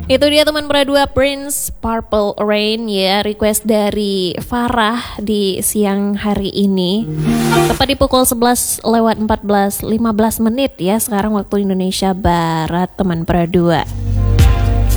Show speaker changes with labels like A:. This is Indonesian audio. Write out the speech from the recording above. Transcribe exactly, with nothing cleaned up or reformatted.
A: Itu dia teman Berdua, Prince, Purple Rain ya, request dari Farah di siang hari ini. Tepat di pukul sebelas lewat empat belas lima belas menit ya sekarang waktu Indonesia Barat teman Berdua.